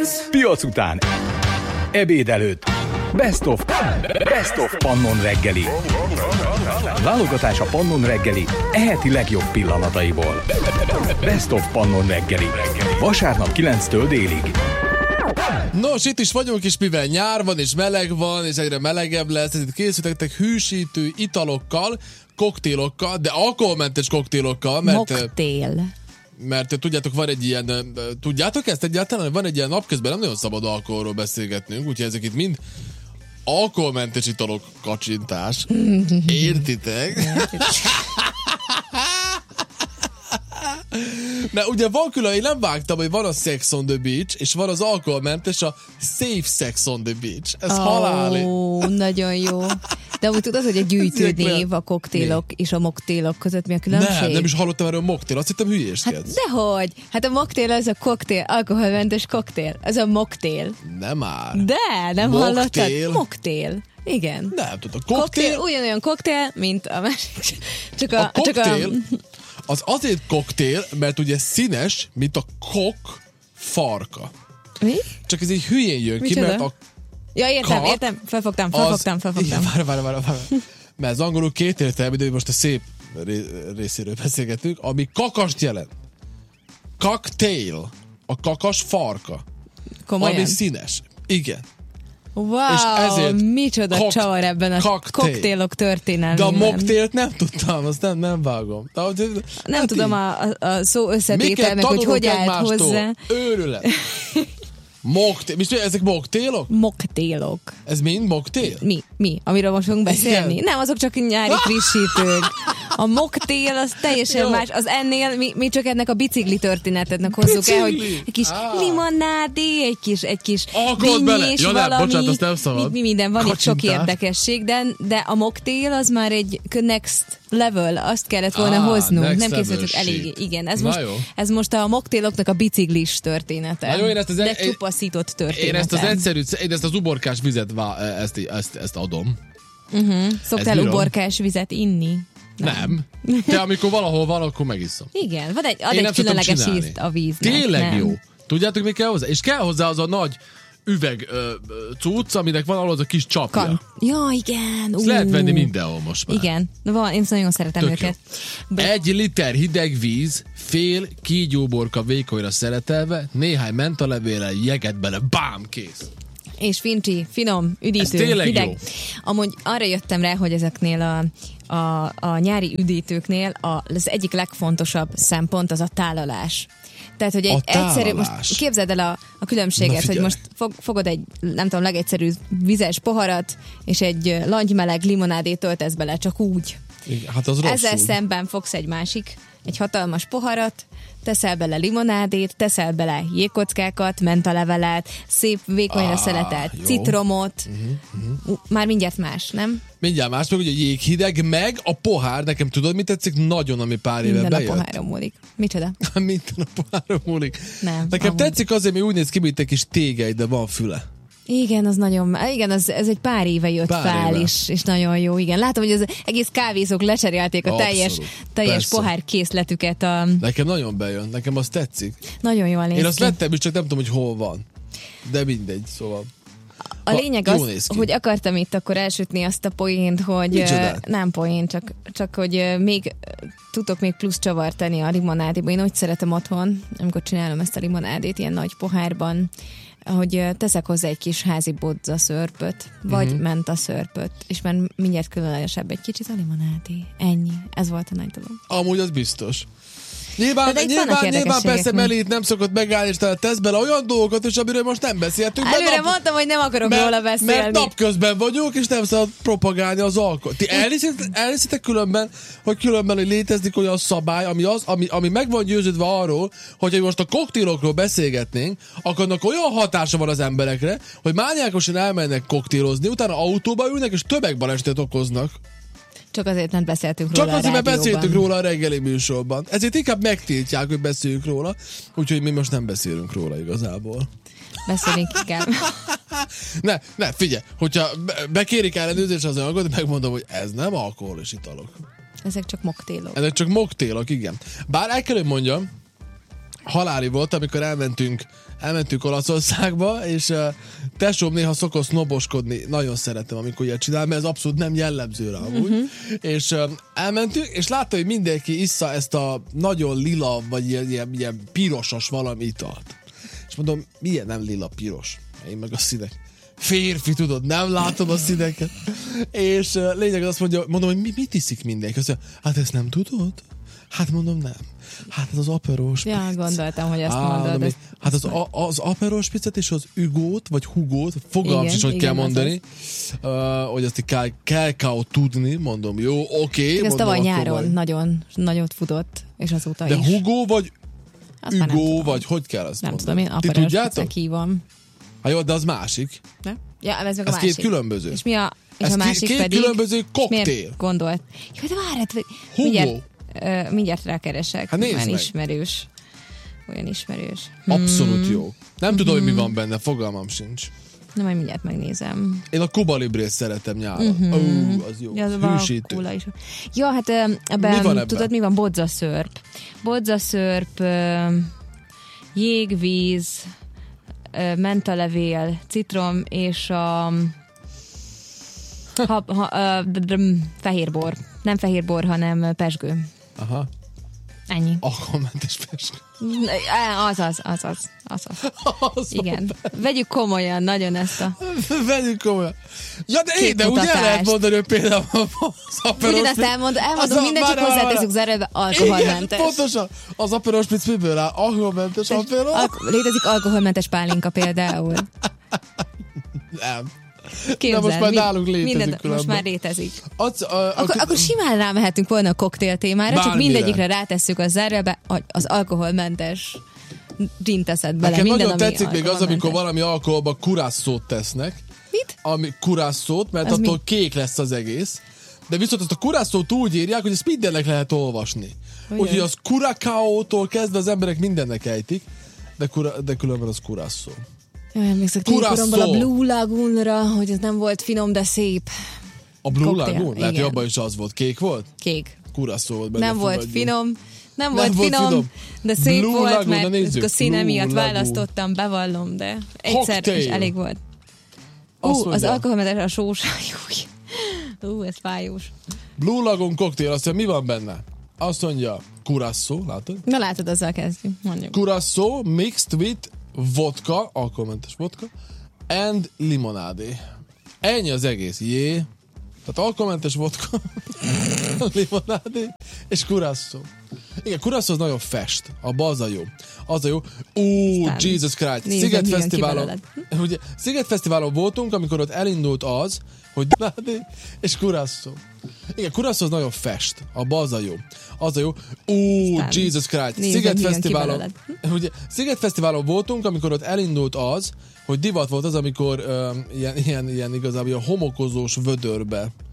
Piac után. Ebéd előtt. Best of Pannon reggeli. Válogatás a Pannon reggeli eheti legjobb pillanataiból. Best of Pannon reggeli. Vasárnap 9-től délig. Nos, itt is vagyunk, és mivel nyár van, és meleg van, és egyre melegebb lesz, ezért készítettek hűsítő italokkal, koktélokkal, de alkoholmentes koktélokkal, mert tudjátok, van egy ilyen, tudjátok ezt egyáltalán? Van egy ilyen napközben, nem nagyon szabad alkoholról beszélgetnünk, úgyhogy ezek itt mind alkoholmentes italok, kacsintás. Értitek? Mert ugye van külön, én nem vágtam, hogy van a Sex on the Beach, és van az alkoholmentes, a Safe Sex on the Beach. Ez haláli. Ó, nagyon jó. De úgy tudod, hogy a gyűjtőnév a koktélok és a moktélok között mi a különbség? Nem is hallottam erről a moktél, azt hittem hülyéskedsz. Hát dehogy! Hát a moktél az a koktél, alkoholmentes koktél. Az a moktél. Nem már. De, nem moktél. Hallottad? Moktél. Igen. Nem tudom. Koktél ugyanolyan koktél, mint a másik. A koktél az azért koktél, mert ugye színes, mint a kok farka. Mi? Csak ez így hülyén jön ki, mert a ja, értem. Felfogtam. Várj. Mert az angolul két értelmű, de most a szép részéről beszélgetünk, ami kakast jelent. Cocktail. A kakas farka. Komolyan? Ami színes. Igen. Wow, és ezért micsoda csavar ebben a koktélok történelmében. De a moktélt nem tudtam, azt nem vágom. Nem tudom a szó összetétel, meg hogy állt hozzá. Őrület. Ezek moktélok? Moktélok. Ez mind moktél? Mi? Amiről most fogunk beszélni? Igen. Nem, azok csak nyári frissítők. A moktél az teljesen más. Az ennél mi csak ennek a bicikli történetetnek hozzuk el, hogy egy kis limonádé, egy kis vinnyés valami. Bocsánat, azt nem szabad. Mi minden van, itt sok érdekesség, de a moktél az már egy next level, azt kellett volna hoznunk. Nem készültük elég. Igen, ez most a moktéloknak a biciklis története. Jó, de csupaszított története. Én ezt az uborkás vizet ezt adom. Szoktál uborkás vizet inni? Nem. Te amikor valahol van, akkor megiszom. Igen, ad egy különleges ízt a víznek. Tényleg jó. Tudjátok, mi kell hozzá? És kell hozzá az a nagy üveg cucc, aminek van az a kis csapja. Ja, igen. Ezt lehet venni mindenhol most már. Igen, én nagyon szeretem őket. 1 liter hideg víz, fél kígyóborka vékonyra szeletelve, néhány mentalevéllel, jeget bele, bám, kész. És fincsi, finom, üdítő, hideg. Jó. Amúgy arra jöttem rá, hogy ezeknél a nyári üdítőknél az egyik legfontosabb szempont az a tálalás. Tehát, hogy egy egyszerű, most képzeld el a különbséget, hogy most fogod egy, nem tudom, legegyszerűbb vizes poharat, és egy langymeleg limonádét töltesz bele, csak úgy. Igen, hát az rosszul. Ezzel szemben fogsz egy hatalmas poharat, teszel bele limonádét, teszel bele jégkockákat, mentalevelet, szép vékonyra szeletelt citromot. Már mindjárt más, nem? Mindjárt más, meg ugye jéghideg, meg a pohár, nekem tudod, mit tetszik? Nagyon, ami pár éve bejött. Minden a poháron múlik. Micsoda? Minden a poháron múlik. Nem. Nekem tetszik azért, mert úgy néz ki, mint egy kis tégely, de van füle. Igen, ez egy pár éve jött fel, és nagyon jó, igen. Látom, hogy az egész kávézók lecserélték a teljes pohár készletüket. Nekem nagyon bejön, nekem az tetszik. Nagyon jól néz ki. Én azt vettem, és csak nem tudom, hogy hol van. De mindegy, szóval. A lényeg az, hogy akartam itt akkor elsütni azt a poént, hogy nem poén, csak hogy tudok még plusz csavart tenni a limonádéba. Én úgy szeretem otthon, amikor csinálom ezt a limonádét ilyen nagy pohárban, hogy teszek hozzá egy kis házi bodza szörpöt, vagy menta szörpöt, és már mindjárt különlegesebb egy kicsit a limonádé. Ennyi. Ez volt a nagy dolog. Amúgy az biztos. Nyilván persze Meli nem szokott megállni, és tesz bele olyan dolgokat, és amiről most nem beszéltünk. Előre mondtam, hogy nem akarok róla beszélni. Mert napközben vagyunk, és nem szabad propagálni az alkoholt. Ti elhiszitek különben, hogy létezik olyan szabály, ami meg van győződve arról, hogy most a koktélokról beszélgetnénk, akkor annak olyan hatása van az emberekre, hogy mániákosan elmennek koktélozni, utána autóba ülnek, és tömegbalesetet okoznak. Csak azért nem beszéltünk róla. Csak azért, mert beszéltünk róla a reggeli műsorban. Ezért inkább megtiltják, hogy beszéljünk róla, úgyhogy mi most nem beszélünk róla igazából. Beszélünk inkább. Ne, figyelj, hogyha bekérik ellenőrzés az anyagot, megmondom, hogy ez nem alkoholos italok. Ezek csak moktélok. Ezek csak moktélok, igen. Bár el kell, hogy mondjam, haláli volt, amikor elmentünk Olaszországba, és tesóm néha szokott sznoboskodni. Nagyon szeretem, amikor ilyet csinál, mert ez abszolút nem jellemző rá amúgy. És elmentünk, és látta, hogy mindenki issza ezt a nagyon lila, vagy ilyen pirosas valami italt. És mondom, milyen nem lila piros? Én meg a színek. Férfi, tudod, nem látom a színeket. És lényeg azt mondom, hogy mit iszik mindenki? Azt mondja, hát ezt nem tudod? Hát mondom, nem. Hát ez az Aperol Spritz. Ja, gondoltam, hogy ezt mondod. Hát az Aperol Spritzet és az Hugót, vagy Hugót, fogalmam is, hogy kell mondani, hogy azt kell tudni, mondom, jó, oké. Ez tavaly nyáron nagyon nagyot futott, és azóta de is. De Hugo, vagy Hugo, vagy hogy kell azt mondani? Nem tudom, én Aperol Spritznek hívom. Hát jó, de az másik. Ne? Ja, ez meg a ez másik. Két különböző. És mi a másik két pedig? Különböző koktél. Miért gondolt? Jó, de várjad, Hugo. Mindjárt rákeresek. Hát nézd meg. Ismerős. Olyan ismerős. Abszolút jó. Nem tudom, hogy mi van benne, fogalmam sincs. Na, majd mindjárt megnézem. Én a Cuba Librét szeretem nyáron. Az jó. Ja, hűsítő. Is. Ja, hát ebben, tudod, mi van? Bodzaszörp. Bodzaszörp, jégvíz, mentalevél, citrom és a fehérbor. Nem fehérbor, hanem pezsgő. Aha. Ennyi. Alkoholmentes pezsgő. Az. Igen. Vegyük komolyan nagyon ezt a... Vegyük komolyan. Ja, de úgy el lehet mondani, hogy például az Aperol Ugyanezt elmondom, mindent csak hozzáteszünk zárva, alkoholmentes. Igen, pontosan. Az Aperol Spritz miből áll? Alkoholmentes Aperol? Létezik alkoholmentes pálinka például. Nem. Képzeld, de most már nálunk létezik. Most már létezik. Akkor simán rámehetünk volna a koktél témára, csak mindegyikre rátesszük a zárjába az alkoholmentes gin teszed bele. Nekem nagyon tetszik még az, amikor valami alkoholba kurásszót tesznek. Mit? Kurásszót, mert az attól kék lesz az egész. De viszont azt a kurásszót úgy írják, hogy ezt mindennek lehet olvasni. Úgyhogy az Curacaótól kezdve az emberek mindennek ejtik, de különben az kurásszó. Emlékszek ténykoromban a Blue Lagoonra, hogy ez nem volt finom, de szép. A Blue Lagoon? Lehet, hogy abban is az volt. Kék volt? Kék. Kurásszó volt benne. Nem volt finom. Nem volt finom, de szép Blue volt, Lagoon, mert a színe miatt választottam, bevallom, de egyszer is elég volt. Az alkoholmentes a sós. Ez fájós. Blue Lagoon koktél, azt mondja, mi van benne? Azt mondja, Curaçao, látod? Na látod, azzal kezdjük, mondjuk. Curaçao mixed with vodka, alkoholmentes vodka, and limonádé. Ennyi az egész. Tehát alkoholmentes vodka, limonádé és Curaçao. Igen, Curaçao az nagyon fest. Abba az a jó. Az a jó. Jesus Christ. Szigetfesztiválon voltunk, amikor ott elindult az, hogy limonádé és Curaçao. Igen, Curaçao az nagyon fest. Abba az a jó. Az a jó. Jesus Christ. Szigetfesztiválon voltunk, amikor ott elindult az, hogy divat volt az, amikor ilyen igazából a homokozós vödörbe